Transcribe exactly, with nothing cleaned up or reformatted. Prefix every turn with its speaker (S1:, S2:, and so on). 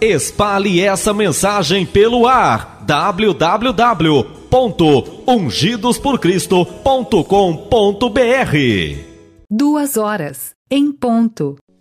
S1: Espalhe essa mensagem pelo ar. w w w ponto ungidos por cristo ponto com ponto b r.
S2: Duas horas, em ponto.